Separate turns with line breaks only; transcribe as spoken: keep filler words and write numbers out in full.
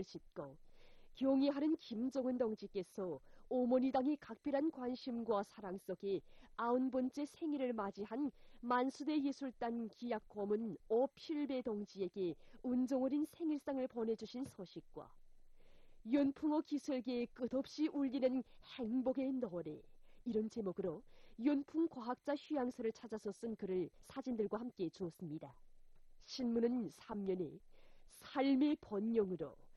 싶고 경의하는 김정은 동지께서 오모니 당이 각별한 관심과 사랑 속에 아흔 번째 생일을 맞이한 만수대 예술단 기약 고문 오필배 동지에게 운정어린 생일상을 보내주신 소식과 연풍어 기술계에 끝없이 울리는 행복의 노래, 이런 제목으로 연풍 과학자 휴양서를 찾아서 쓴 글을 사진들과 함께 주었습니다. 신문은 삼면에 삶의 번영으로